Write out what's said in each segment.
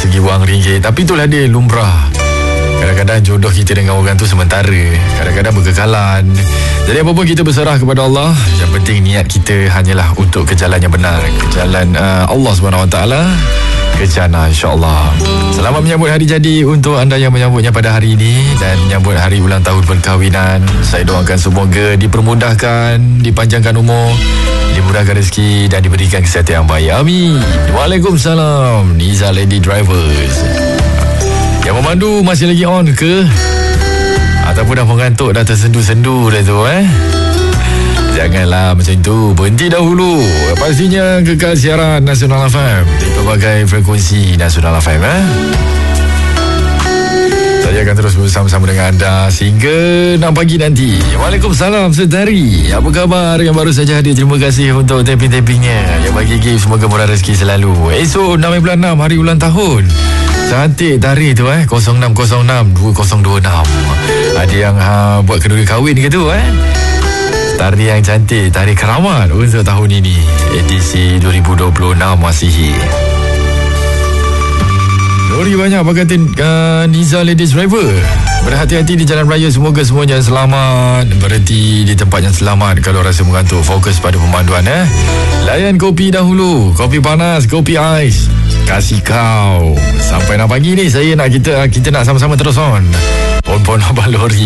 segi wang ringgit. Tapi itulah dia lumrah. Kadang-kadang jodoh kita dengan orang tu sementara, kadang-kadang berkekalan. Jadi apa pun kita berserah kepada Allah. Yang penting niat kita hanyalah untuk ke jalan yang benar, ke jalan Allah SWT, ke jannah insyaAllah. Selamat menyambut hari jadi untuk anda yang menyambutnya pada hari ini dan menyambut hari ulang tahun perkahwinan. Saya doakan semoga dipermudahkan, dipanjangkan umur, dimudahkan rezeki dan diberikan kesihatan yang baik. Amin. Waalaikumsalam. Niza Lady Drivers. Yang memandu masih lagi on ke? Ataupun dah mengantuk, dah tersendu-sendu dah tu Janganlah macam tu. Berhenti dahulu. Pastinya kekal siaran Nasional FM di pelbagai frekuensi Nasional FM Saya akan terus bersama-sama dengan anda sehingga 6 pagi nanti. Waalaikumsalam Setari. Apa khabar yang baru saja hadir? Terima kasih untuk tapping-tappingnya. Yang bagi gift semoga murah rezeki selalu. Esok 6 bulan 6 hari ulang tahun. Cantik tarikh tu 0606 2026. Ada yang buat kenduri kahwin ke tu Tarikh yang cantik, tarikh keramat untuk tahun ini, edisi 2026 Masihi. Lori banyak berkata Niza Ladies Driver. Berhati-hati di jalan raya. Semoga semuanya selamat. Berhenti di tempat yang selamat. Kalau rasa mengantuk, fokus pada pemanduan Layan kopi dahulu. Kopi panas, kopi ais. Kasih kau. Sampai 6 pagi ni saya nak kita nak sama-sama terus on. Pon-pon abang lori.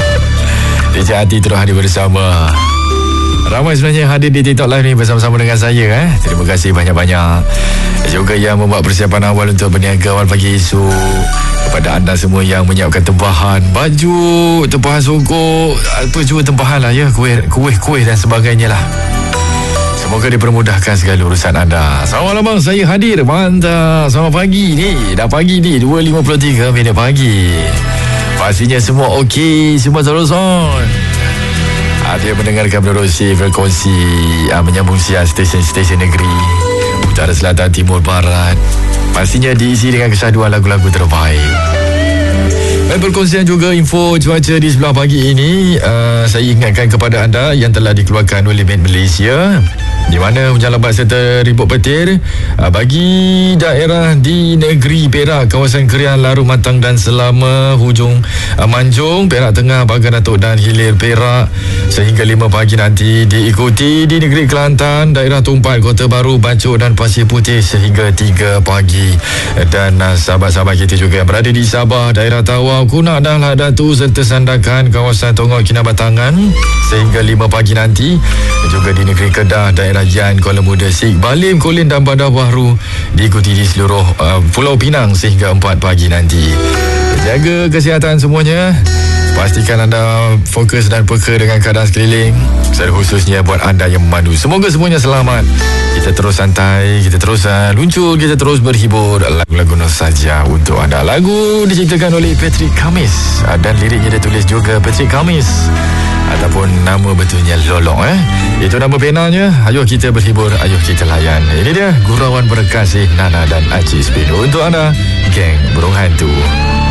DJ Hati terus hadir bersama. Ramai sebenarnya hadir di TikTok Live ni bersama-sama dengan saya Terima kasih banyak-banyak. Juga yang membuat persiapan awal untuk berniaga awal pagi esok. Kepada anda semua yang menyiapkan tempahan baju, tempahan songkok, apa juga tempahan lah kuih dan sebagainya lah. Semoga dipermudahkan segala urusan anda. Selamat malam bang, saya hadir. Mantap. Selamat pagi ni. Dah pagi ni 2.53 minit pagi. Pastinya semua okey, semua terus on. Dia mendengarkan menerusi frekuensi menyambung siar stesen-stesen negeri utara, selatan, timur, barat. Pastinya diisi dengan kesyahduan lagu-lagu terbaik. Dan perkongsian juga info cuaca di sebelah pagi ini. Saya ingatkan kepada anda yang telah dikeluarkan oleh Met Malaysia, di mana hujan lebat serta ribut petir bagi daerah di negeri Perak, kawasan Krian, Larut Matang dan Selama, hujung Manjung, Perak Tengah, Bagan Datuk dan Hilir Perak sehingga 5 pagi nanti. Diikuti di negeri Kelantan, daerah Tumpat, Kota Baru, Bancuk dan Pasir Putih sehingga 3 pagi. Dan sahabat-sahabat kita juga yang berada di Sabah, daerah Tawau, Kunak dan Datu serta Sandakan, kawasan Tongok, Kinabatangan sehingga 5 pagi nanti. Juga di negeri Kedah, daerah Yan, Kuala Muda, Sik, Balim, Kolin dan Bandar Baharu, diikuti di seluruh Pulau Pinang sehingga 4 pagi nanti. Jaga kesihatan semuanya. Pastikan anda fokus dan peka dengan keadaan sekeliling, khususnya buat anda yang memandu. Semoga semuanya selamat. Kita terus santai, kita terus luncur, kita terus berhibur. Lagu-lagu nostalgia untuk anda. Lagu diciptakan oleh Patrick Kamis dan liriknya ditulis juga Patrick Kamis, ataupun nama betulnya Lolong Itu nama penanya. Ayuh kita berhibur, ayuh kita layan. Ini dia Gurauan Berkasih Nana dan Aziz Bin untuk anda, geng Burung Hantu.